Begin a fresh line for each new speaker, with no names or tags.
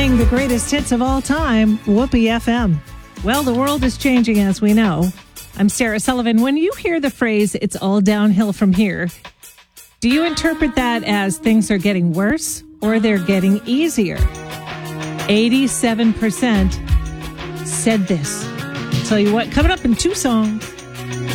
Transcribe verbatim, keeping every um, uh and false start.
playing the greatest hits of all time, Whoopee F M. Well, the world is changing, as we know. I'm Sarah Sullivan. When you hear the phrase, it's all downhill from here, do you interpret that as things are getting worse or they're getting easier? eighty-seven percent said this. Tell you what, coming up in two songs.